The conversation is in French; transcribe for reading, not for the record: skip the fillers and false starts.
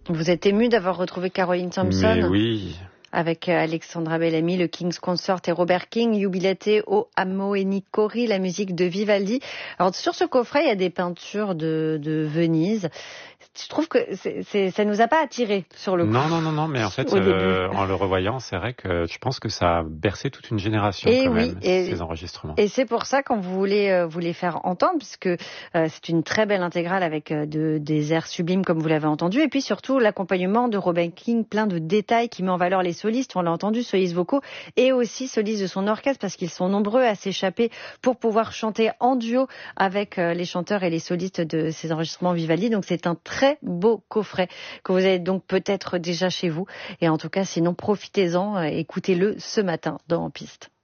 Vous êtes ému d'avoir retrouvé Caroline Thompson? Mais oui. Avec Alexandra Bellamy, le King's Consort et Robert King, Jubilate o Amo e Nicori, la musique de Vivaldi. Alors sur ce coffret, il y a des peintures de Venise. Je trouve que ça nous a pas attirés sur le coup. Non, mais en fait, en le revoyant, c'est vrai que je pense que ça a bercé toute une génération et quand oui, même, ces enregistrements. Et c'est pour ça qu'on voulait vous les faire entendre, puisque c'est une très belle intégrale avec des airs sublimes comme vous l'avez entendu, et puis surtout l'accompagnement de Robert King, plein de détails qui met en valeur les solistes, on l'a entendu, solistes vocaux, et aussi solistes de son orchestre, parce qu'ils sont nombreux à s'échapper pour pouvoir chanter en duo avec les chanteurs et les solistes de ces enregistrements Vivaldi. Donc c'est un très beau coffret que vous avez donc peut-être déjà chez vous. Et en tout cas, sinon, profitez-en, écoutez-le ce matin dans En Piste.